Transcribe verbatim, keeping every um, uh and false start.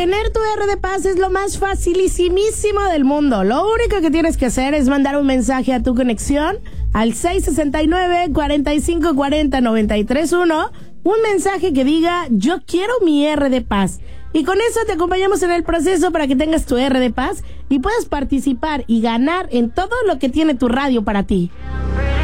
Tener tu R de Paz es lo más facilísimo del mundo. Lo único que tienes que hacer es mandar un mensaje a tu conexión al seis sesenta y nueve, cuarenta y cinco cuarenta, noventa y tres uno. Un mensaje que diga, yo quiero mi R de Paz. Y con eso te acompañamos en el proceso para que tengas tu R de Paz y puedas participar y ganar en todo lo que tiene tu radio para ti.